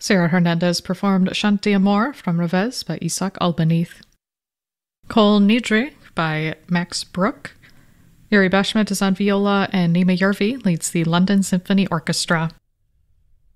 Sarah Hernandez performed Chant d'Amour from Revez by Isaac Albanith. Kol Nidre by Max Bruch. Yuri Bashmet is on viola, and Nima Yervi leads the London Symphony Orchestra.